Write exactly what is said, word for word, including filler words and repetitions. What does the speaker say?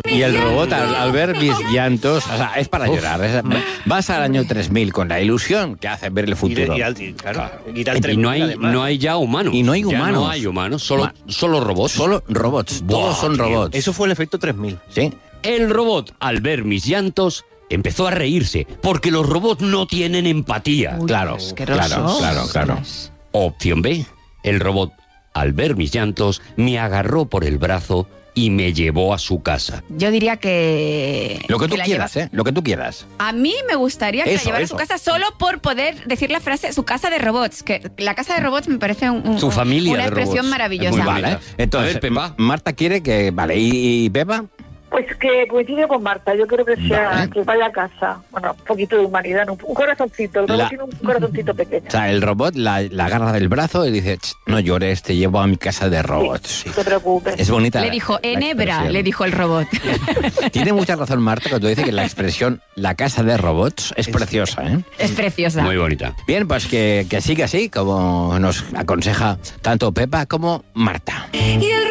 Y el robot, al, al ver mis llantos, o sea, es para llorar. Es- vas al año tres mil con la ilusión que hace ver el Y, futuro. de- y al- y, claro, ir al Y tren, no hay, además. no hay ya humanos. Y no hay Ya humanos. no hay humanos, solo, Ma- solo robots. Solo robots, todos Buah, son tío. robots. Eso fue el efecto tres mil. Sí. El robot, al ver mis llantos, empezó a reírse, porque los robots no tienen empatía. Uy, Claro, asquerosos. claro, claro, claro. Opción B, el robot, al ver mis llantos, me agarró por el brazo y me llevó a su casa. Yo diría que... Lo que tú la quieras, lleva- ¿eh? Lo que tú quieras. A mí me gustaría que Eso, la llevara eso. a su casa solo por poder decir la frase su casa de robots. Que la casa de robots me parece un, un- Su familia una de expresión robots. maravillosa. Muy Vale, bonita. ¿eh? Entonces, A ver, Pepa. Marta quiere que... Vale, ¿y, y Pepa? Pues que coincide con Marta, yo creo que sea Vale. que vaya a casa. Bueno, un poquito de humanidad, un, un corazoncito, el robot La- tiene un corazoncito pequeño. O sea, el robot la, la agarra del brazo y dice, "Ch, no llores, te llevo a mi casa de robots. No te preocupes. Es bonita. Le la- dijo, la Enebra, expresión. le dijo el robot. Tiene mucha razón Marta cuando dice que la expresión la casa de robots es preciosa, ¿eh? Es preciosa. Muy bonita. Bien, pues que, que siga así, como nos aconseja tanto Pepa como Marta.